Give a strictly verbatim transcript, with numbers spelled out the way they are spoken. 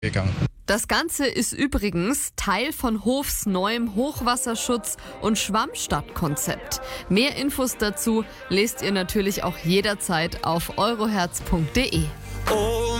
gegangen. Das Ganze ist übrigens Teil von Hofs neuem Hochwasserschutz- und Schwammstadtkonzept. Mehr Infos dazu lest ihr natürlich auch jederzeit auf euroherz punkt de.